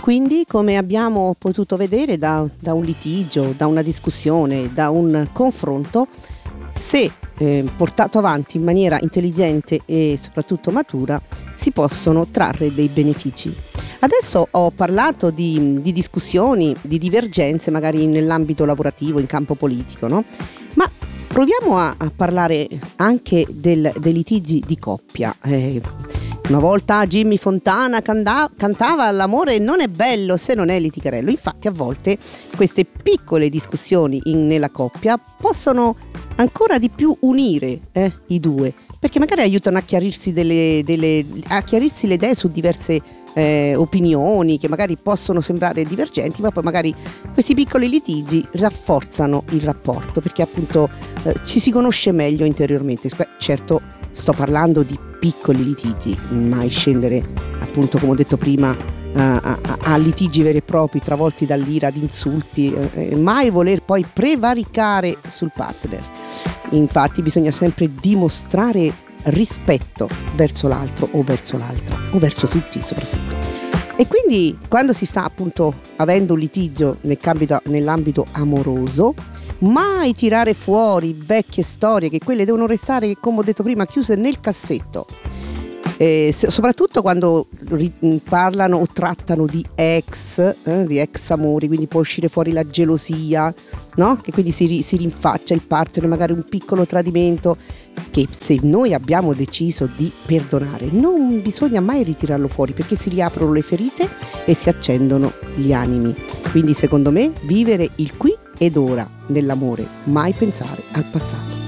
quindi, come abbiamo potuto vedere da un litigio, da una discussione, da un confronto, se portato avanti in maniera intelligente e soprattutto matura, si possono trarre dei benefici. Adesso ho parlato di discussioni, di divergenze magari nell'ambito lavorativo, in campo politico, no? Ma proviamo a parlare anche dei litigi di coppia. Una volta Jimmy Fontana cantava "L'amore non è bello se non è litigarello". Infatti a volte queste piccole discussioni nella coppia possono ancora di più unire i due, perché magari aiutano a chiarirsi a chiarirsi le idee su diverse opinioni che magari possono sembrare divergenti, ma poi magari questi piccoli litigi rafforzano il rapporto, perché appunto ci si conosce meglio interiormente. Certo, sto parlando di piccoli litigi, mai scendere, appunto, come ho detto prima, a litigi veri e propri travolti dall'ira, ad insulti, mai voler poi prevaricare sul partner. Infatti bisogna sempre dimostrare rispetto verso l'altro o verso l'altra, o verso tutti soprattutto. E quindi quando si sta appunto avendo un litigio nell'ambito amoroso, mai tirare fuori vecchie storie, che quelle devono restare, come ho detto prima, chiuse nel cassetto. Soprattutto quando parlano o trattano di ex amori, quindi può uscire fuori la gelosia, no? Che quindi si rinfaccia il partner, magari un piccolo tradimento, che se noi abbiamo deciso di perdonare non bisogna mai ritirarlo fuori, perché si riaprono le ferite e si accendono gli animi. Quindi secondo me vivere il qui ed ora nell'amore, mai pensare al passato.